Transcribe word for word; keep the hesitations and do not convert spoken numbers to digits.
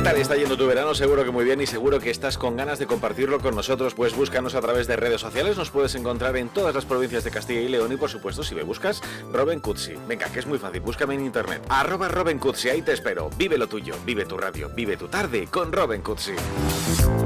¿Qué tal está yendo tu verano? Seguro que muy bien y seguro que estás con ganas de compartirlo con nosotros, pues búscanos a través de redes sociales, nos puedes encontrar en todas las provincias de Castilla y León y por supuesto si me buscas, Robin Cutsi. Venga, que es muy fácil, búscame en internet, arroba Robin Cutsi, ahí te espero. Vive lo tuyo, vive tu radio, vive tu tarde con Robin Cutsi.